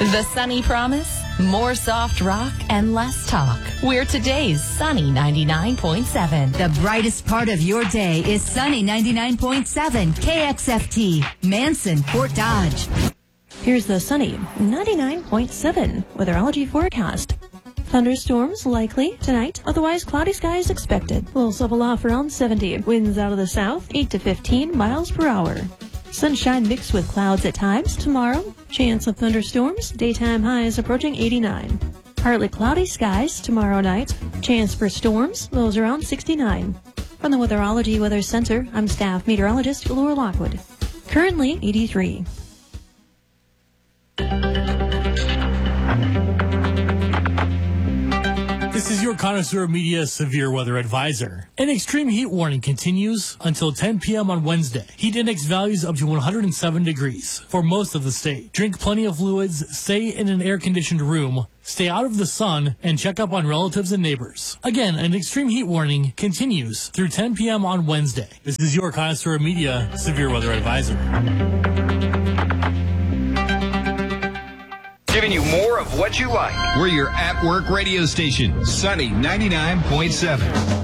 The Sunny Promise? More soft rock and less talk. We're today's Sunny 99.7. The brightest part of your day is Sunny 99.7 KXFT, Manson, Fort Dodge. Here's the Sunny 99.7 weatherology forecast. Thunderstorms likely tonight, otherwise cloudy skies expected. Lows level off around 70. Winds out of the south 8 to 15 miles per hour. Sunshine mixed with clouds at times tomorrow. Chance of thunderstorms. Daytime highs approaching 89. Partly cloudy skies tomorrow night. Chance for storms. Lows around 69. From the Weatherology Weather Center, I'm staff meteorologist Laura Lockwood. Currently 83. This is your Connoisseur Media Severe Weather Advisor. An extreme heat warning continues until 10 p.m. on Wednesday. Heat index values up to 107 degrees for most of the state. Drink plenty of fluids, stay in an air-conditioned room, stay out of the sun, and check up on relatives and neighbors. Again, an extreme heat warning continues through 10 p.m. on Wednesday. This is your Connoisseur Media Severe Weather Advisor. Giving you more of what you like. We're your at-work radio station, Sunny 99.7.